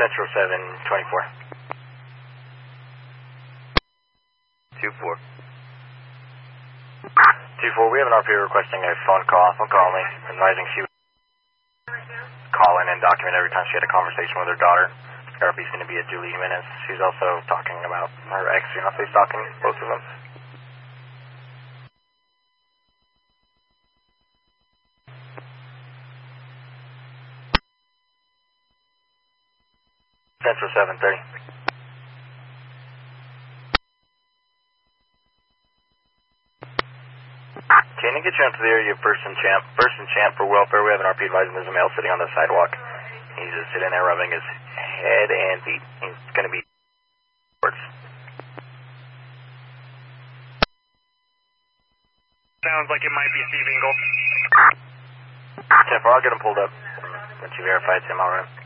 Central 724. 2-4. 2-4, we have an RP requesting a phone call only, advising she would call in and document every time she had a conversation with her daughter. RP is going to be at Julie Jimenez. She's also talking about her ex, she's stalking both of them. Central 730. Can you get you up to the area of First and Champ for welfare? We have an RP advising there's a male sitting on the sidewalk. He's just sitting there rubbing his head and feet. He's going to be Sounds like it might be Steve Ingle. 10-4, I'll get him pulled up. Once you verify it's him, I'll run.